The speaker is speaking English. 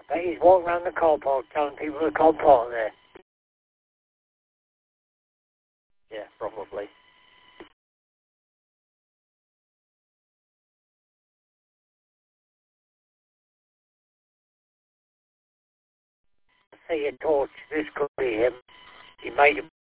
I bet he's walking around the car park telling people to car park there. Yeah, probably. I see a torch. This could be him. He made a